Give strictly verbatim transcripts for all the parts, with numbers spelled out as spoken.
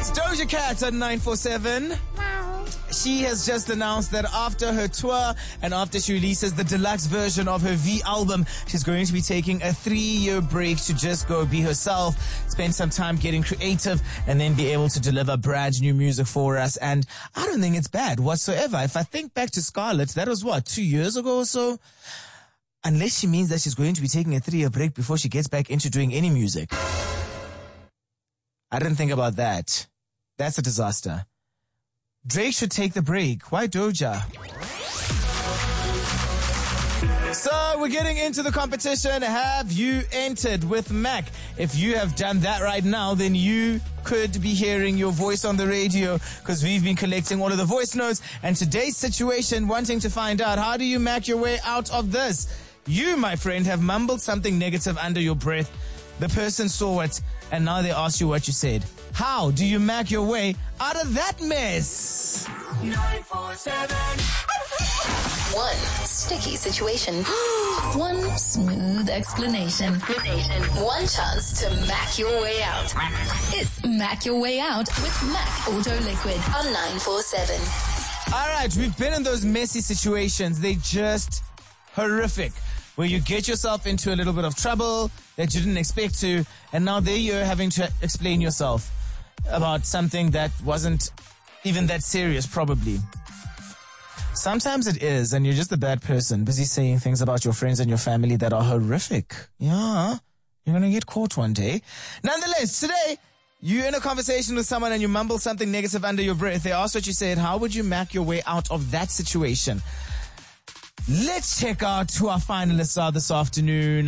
It's Doja Cat on nine four seven. She has just announced that after her tour and after she releases the deluxe version of her V album, she's going to be taking a three-year break to just go be herself, spend some time getting creative, and then be able to deliver brand new music for us. And I don't think it's bad whatsoever. If I think back to Scarlett, that was what, two years ago or so? Unless she means that she's going to be taking a three-year break before she gets back into doing any music. I didn't think about that. That's a disaster. Drake should take the break. Why Doja? So we're getting into the competition. Have you entered with Mac? If you have done that right now, then you could be hearing your voice on the radio because we've been collecting all of the voice notes. And today's situation, wanting to find out, how do you Mac your way out of this? You, my friend, have mumbled something negative under your breath. The person saw it, and now they ask you what you said. How do you Mac your way out of that mess? nine four seven. One sticky situation. One smooth explanation. One chance to Mac your way out. It's Mac Your Way Out with Mac Auto Liquid on nine four seven. All right, we've been in those messy situations. They're just horrific. Where you get yourself into a little bit of trouble that you didn't expect to, and now there you're having to explain yourself about something that wasn't even that serious, probably. Sometimes it is, and you're just a bad person, busy saying things about your friends and your family that are horrific. Yeah, you're gonna get caught one day. Nonetheless, today, you're in a conversation with someone and you mumble something negative under your breath. They ask what you said. How would you Mac your way out of that situation? Let's check out who our finalists are this afternoon.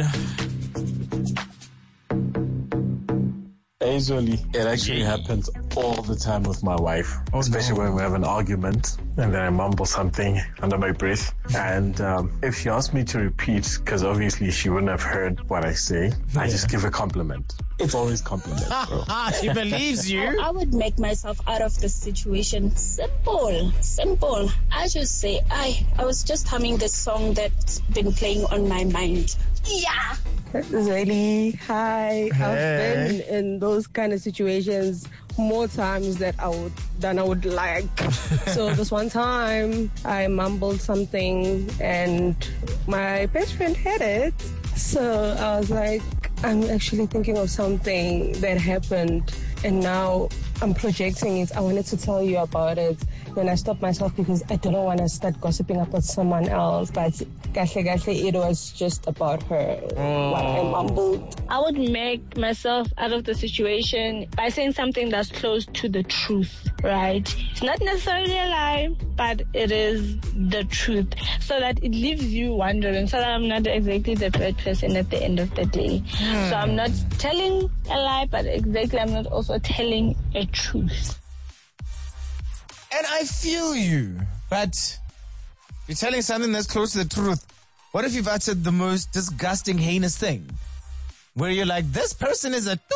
Usually, it actually happens all the time with my wife, oh, especially no. when we have an argument and then I mumble something under my breath. And um, if she asks me to repeat, because obviously she wouldn't have heard what I say, yeah. I just give a compliment. It's always compliment, bro. She believes you. I would make myself out of the situation simple, simple. I just say, I, I was just humming the song that's been playing on my mind. Yeah. Really, hi. Hey. I've been in those kind of situations more times that I would than I would like. So this one time I mumbled something and my best friend heard it. So I was like, I'm actually thinking of something that happened and now I'm projecting it. I wanted to tell you about it. Then I stopped myself because I didn't want to start gossiping about someone else. But kahle kahle, it was just about her. Oh. What I mumbled. I would make myself out of the situation by saying something that's close to the truth, right? It's not necessarily a lie, but it is the truth. So that it leaves you wondering, so that I'm not exactly the bad person at the end of the day. Hmm. So I'm not telling a lie, but exactly I'm not also telling a truth. And I feel you, but you're telling something that's close to the truth. What if you've uttered the most disgusting, heinous thing? Where you're like, this person is a...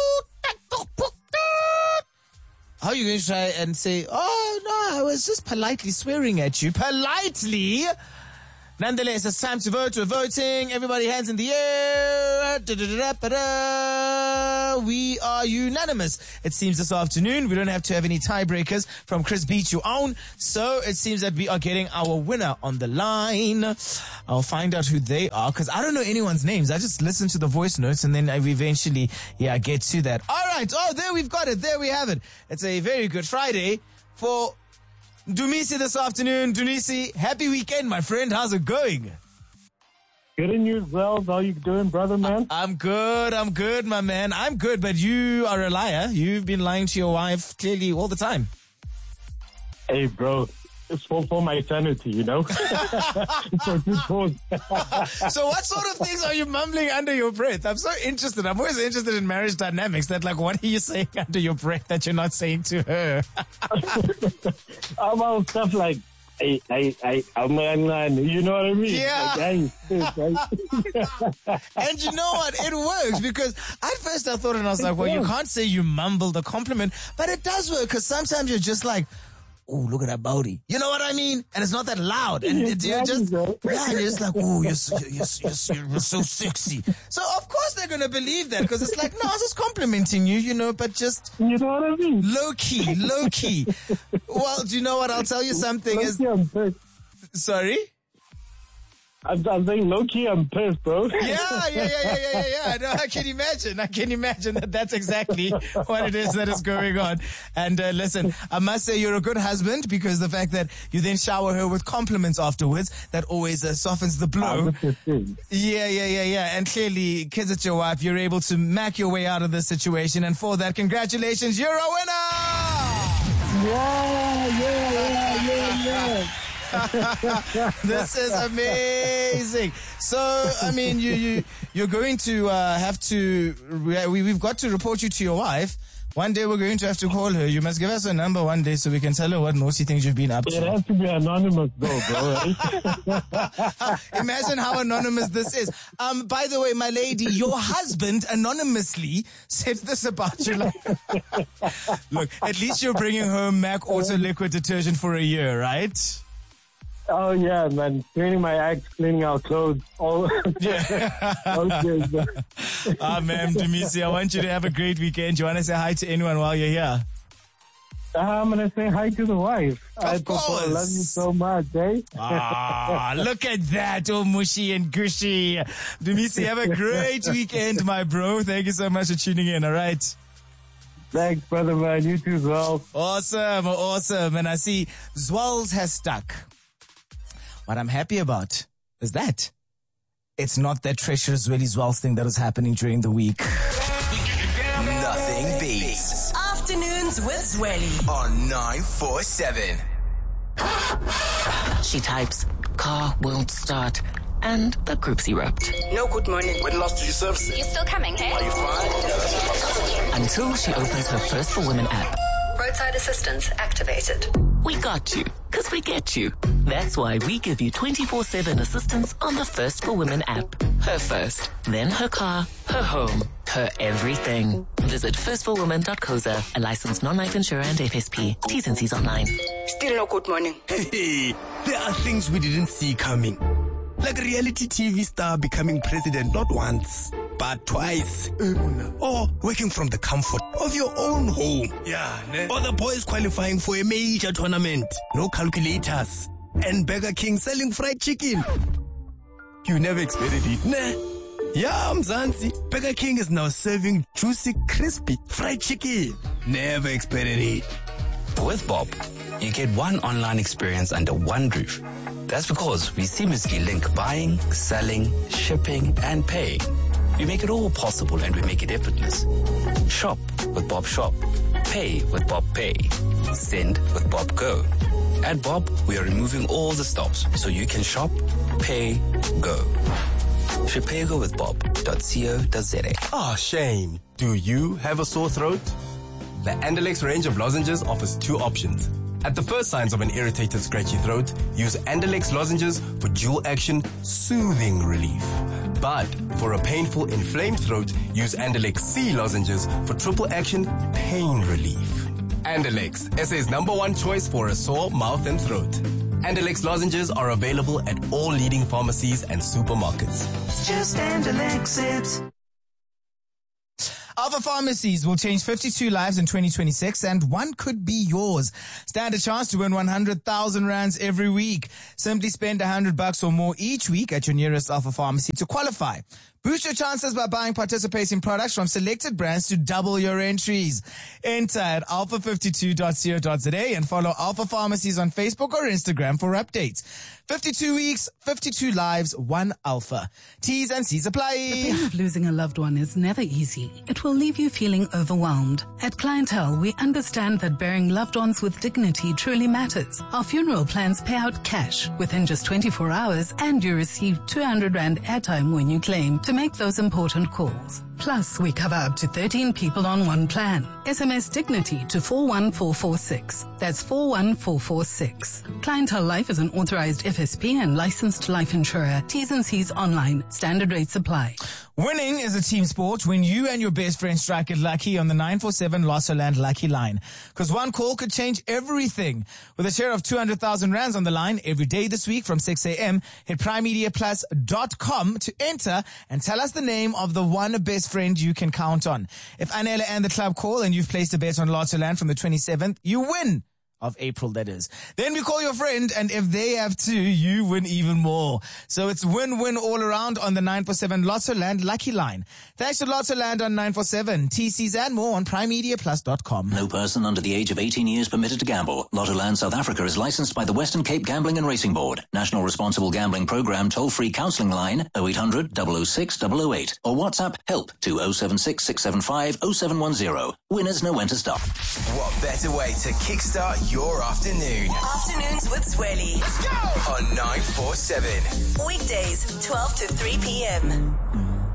How are you going to try and say, oh, no, I was just politely swearing at you. Politely? Nonetheless, it's time to vote. We're voting. Everybody hands in the air. We are unanimous. It seems this afternoon we don't have to have any tiebreakers from Chris Beach you own. So it seems that we are getting our winner on the line. I'll find out who they are because I don't know anyone's names. I just listen to the voice notes and then I eventually, yeah, get to that. All right. Oh, there we've got it. There we have it. It's a very good Friday for Dumisi this afternoon. Dumisi, happy weekend, my friend. How's it going? Good in you, Wells. How you doing, brother, man? I'm good. I'm good, my man. I'm good, but you are a liar. You've been lying to your wife clearly all the time. Hey, bro. It's for, for my sanity, you know? It's a good cause. So what sort of things are you mumbling under your breath? I'm so interested. I'm always interested in marriage dynamics. That, like, what are you saying under your breath that you're not saying to her? About stuff like, I, I, I, I'm a, you know what I mean? Yeah. Like, I, and you know what? It works because at first I thought and I was like, well, you can't say you mumbled a compliment, but it does work because sometimes you're just like, oh, look at that body. You know what I mean? And it's not that loud. And it, you're just, yeah, and you're just like, oh, you're, so- you're, you're, you're so sexy. So of course they're going to believe that because it's like, no, I was just complimenting you, you know, but just You know what I mean? low key, low key. Well, do you know what? I'll tell you something is, Low-key, I'm pissed. sorry? I'm, I'm saying low-key, I'm pissed, bro. Yeah, yeah, yeah, yeah, yeah, yeah, yeah. No, I can imagine. I can imagine that that's exactly what it is that is going on. And uh, listen, I must say you're a good husband because the fact that you then shower her with compliments afterwards, that always uh, softens the blow. Yeah, yeah, yeah, yeah. And clearly, kids at your wife, you're able to mac your way out of this situation. And for that, congratulations, you're a winner! Yeah, yeah, yeah, yeah, yeah. This is amazing. So, I mean, you, you, you're going to uh, have to, we, we've got to report you to your wife. One day we're going to have to call her. You must give us a number one day so we can tell her what naughty things you've been up It to. has to be anonymous, though, bro. Right? Imagine how anonymous this is. Um, by the way, my lady, your husband anonymously said this about you. Like, look, at least you're bringing home Mac Auto Liquid detergent for a year, right? Oh, yeah, man. Cleaning my act, cleaning our clothes. All, Yeah. all good, bro. Ah, ma'am, Dumisi, I want you to have a great weekend. Do you want to say hi to anyone while you're here? I'm going to say hi to the wife. I course. I love you so much, eh? Ah, look at that, oh mushy and gushy. Dumisi, have a great weekend, my bro. Thank you so much for tuning in, all right? Thanks, brother, man. You too as well. Awesome, awesome. And I see Zwals has stuck. What I'm happy about is that it's not that treacherous Willie Zwals thing that was happening during the week. Nothing beats Afternoons with Zweli. on nine four seven. She types, car won't start, and the group's erupt. No, good morning. When last did you service it? You still coming, hey? Are you fine? Until she opens her First for Women app. Roadside assistance activated. We got you, because we get you. That's why we give you twenty-four seven assistance on the First for Women app. Her first, then her car, her home, her everything. Visit first for women dot co za, a licensed non-life insurer and F S P. T's and C's online. Still no good morning. Hey, there are things we didn't see coming. Like a reality T V star becoming president not once, but twice. Or working from the comfort of your own home. Yeah, ne? Or the boys qualifying for a major tournament. No calculators. And Burger King selling fried chicken. You never expected it, ne? Yeah, Mzansi. Burger King is now serving juicy, crispy fried chicken. Never expected it. With Bob, you get one online experience under one roof. That's because we seamlessly link buying, selling, shipping, and paying. We make it all possible and we make it effortless. Shop with Bob Shop. Pay with Bob Pay. Send with Bob Go. At Bob, we are removing all the stops so you can shop, pay, go. Shopego with bob dot co dot za. Oh, shame. Do you have a sore throat? The Andalex range of lozenges offers two options. At the first signs of an irritated, scratchy throat, use Andalex lozenges for dual action, soothing relief. But for a painful, inflamed throat, use Andalex C lozenges for triple action, pain relief. Andalex, S A's number one choice for a sore mouth and throat. Andalex lozenges are available at all leading pharmacies and supermarkets. Just Andalex it. Alpha Pharmacies will change fifty-two lives in twenty twenty-six, and one could be yours. Stand a chance to win one hundred thousand rands every week. Simply spend one hundred bucks or more each week at your nearest Alpha Pharmacy to qualify. Boost your chances by buying participating products from selected brands to double your entries. Enter at alpha fifty-two dot co dot za and follow Alpha Pharmacies on Facebook or Instagram for updates. fifty-two weeks, fifty-two lives, one Alpha. T's and C's apply. The pain of losing a loved one is never easy. It will leave you feeling overwhelmed. At Clientele, we understand that burying loved ones with dignity truly matters. Our funeral plans pay out cash within just twenty-four hours, and you receive two hundred rand airtime when you claim to make those important calls. Plus, we cover up to thirteen people on one plan. S M S Dignity to four one four four six. That's four one four four six. Clientele Life is an authorized F S P and licensed life insurer. T's and C's online. Standard rates apply. Winning is a team sport when you and your best friend strike it lucky on the nine four seven Lottoland Lucky Line. Because one call could change everything. With a share of two hundred thousand rands on the line every day this week from six a.m., hit prime media plus dot com to enter and tell us the name of the one best friend you can count on. If Anela and the club call and you've placed a bet on Lottoland from the twenty-seventh, you win. Of April, that is. Then we call your friend, and if they have two, you win even more. So it's win-win all around on the nine four seven Lottoland Lucky Line. Thanks to Lottoland on nine four seven. T Cs and more on prime media plus dot com. No person under the age of eighteen years permitted to gamble. Lottoland South Africa is licensed by the Western Cape Gambling and Racing Board. National Responsible Gambling Program toll-free counselling line oh eight hundred, double oh six, double oh eight or WhatsApp help to oh seven six, six seven five, oh seven one oh. Winners know when to stop. What better way to kickstart your afternoon? Afternoons with Zweli. Let's go! On nine four seven. Weekdays, twelve to three p.m.